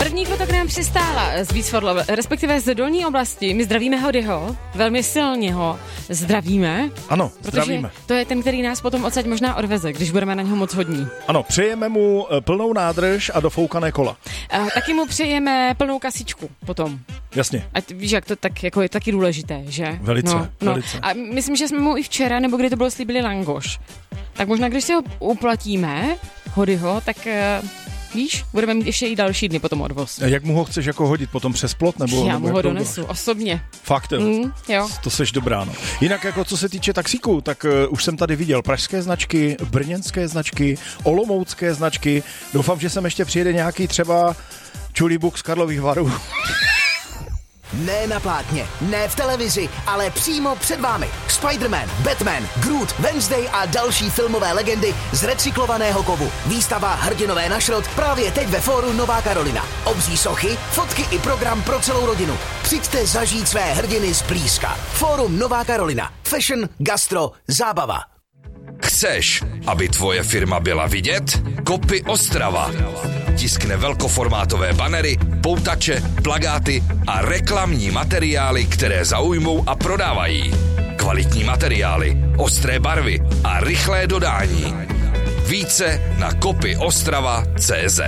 První foto k nám přistála z Beach for Love, respektive z dolní oblasti. My zdravíme Hodyho, velmi silně ho zdravíme. Ano, zdravíme. To je ten, který nás potom odsaď možná odveze, když budeme na něho moc hodní. Ano, přejeme mu plnou nádrž a dofoukané kola. Taky mu přejeme plnou kasičku potom. Jasně. A víš, jak to tak jako je taky důležité, že? Velice. A myslím, že jsme mu i včera, nebo kdy to bylo, slíbili langoš. Tak možná, když si ho uplatíme, Hodyho, tak víš, budeme mít ještě i další dny potom odvoz. A jak mu ho chceš jako hodit potom přes plot? Nebo, já mu ho donesu osobně. Fakt, jo. To seš dobrá, no. Jinak jako co se týče taxíku, tak už jsem tady viděl pražské značky, brněnské značky, olomoucké značky. Doufám, že sem ještě přijede nějaký třeba čulíbuk z Karlových Varů. Ne na plátně, ne v televizi, ale přímo před vámi. Spider-Man, Batman, Groot, Wednesday a další filmové legendy z recyklovaného kovu. Výstava Hrdinové na šrot právě teď ve fóru Nová Karolina. Obří sochy, fotky i program pro celou rodinu. Přijďte zažít své hrdiny zblízka. Fórum Nová Karolina. Fashion, gastro, zábava. Chceš, aby tvoje firma byla vidět? Kopy Ostrava. Tiskne velkoformátové banery, poutače, plakáty a reklamní materiály, které zaujmou a prodávají. Kvalitní materiály, ostré barvy a rychlé dodání. Více na kopyostrava.cz.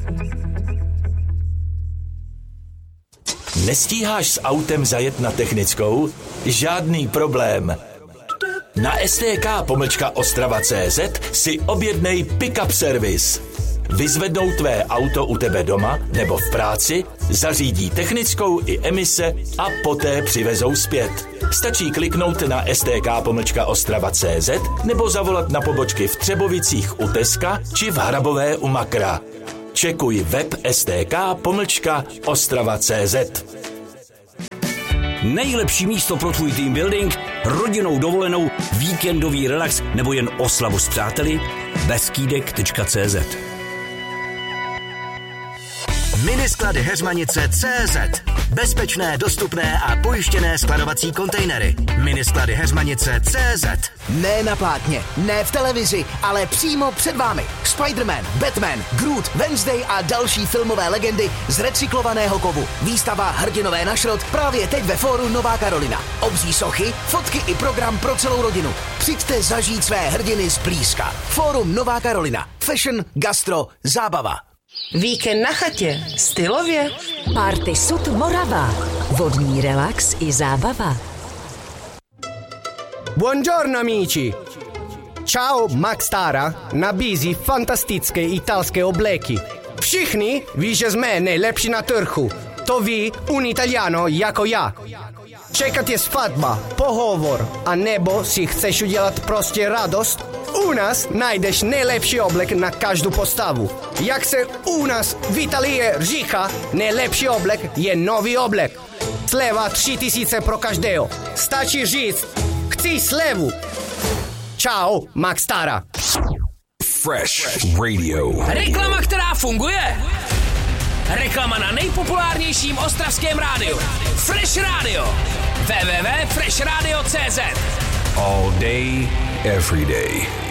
Nestíháš s autem zajet na technickou? Žádný problém. Na stk-ostrava.cz si objednej pick-up servis. Vyzvednou tvé auto u tebe doma nebo v práci, zařídí technickou i emise a poté přivezou zpět. Stačí kliknout na stk-ostrava.cz nebo zavolat na pobočky v Třebovicích u Teska či v Hrabové u Makra. Čekuj web stk-ostrava.cz. Nejlepší místo pro tvůj team building, rodinnou dovolenou, víkendový relax nebo jen oslavu s přáteli? Beskýdek.cz. Minisklady Heřmanice CZ. Bezpečné, dostupné a pojištěné skladovací kontejnery. Minisklady Heřmanice CZ. Ne na plátně, ne v televizi, ale přímo před vámi. Spider-Man, Batman, Groot, Wednesday a další filmové legendy z recyklovaného kovu. Výstava Hrdinové na šrot právě teď ve fóru Nová Karolina. Obří sochy, fotky i program pro celou rodinu. Přijďte zažít své hrdiny zblízka. Fórum Nová Karolina. Fashion, gastro, zábava. Víkend na chatě, stylově. Party Sud Morava. Vodní relax i zábava. Buongiorno amici. Ciao, Max Tara nabízí fantastické italské obleky. Všichni ví, že jsme nejlepší na trhu. To ví un Italiano jako já. Čeká tě svatba, pohovor, a nebo si chceš udělat prostě radost? U nás najdeš nejlepší oblek na každou postavu. Jak se u nás v Italii říká, nejlepší oblek je nový oblek. Sleva 3000 pro každého. Stačí říct, chci slevu. Ciao, Max Tara. Fresh Radio. Reklama, která funguje. Reklama na nejpopulárnějším ostravském rádiu. Fresh Radio. www.freshradio.cz. All day, every day.